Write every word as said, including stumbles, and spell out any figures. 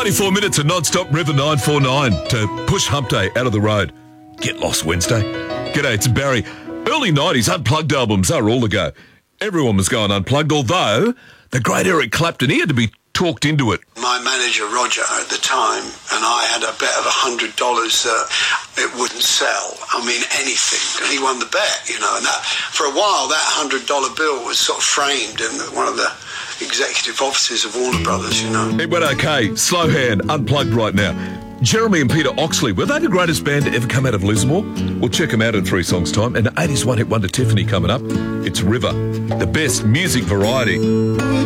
ninety-four minutes of non-stop River nine four nine to push Hump Day out of the road. Get Lost Wednesday. G'day, it's Barry. Early nineties Unplugged albums are all the go. Everyone was going unplugged, although the great Eric Clapton, he had to be talked into it. My manager, Roger, at the time, and I had a bet of one hundred dollars that it wouldn't sell. I mean, anything. And he won the bet, you know. And that, for a while, that one hundred dollar bill was sort of framed in one of the executive offices of Warner Brothers, you know. It went okay. Slow hand, Unplugged right now. Jeremy and Peter Oxley, were they the greatest band to ever come out of Lismore? We'll check them out in three songs' time. And the eighties one-hit wonder Tiffany coming up. It's River, the best music variety.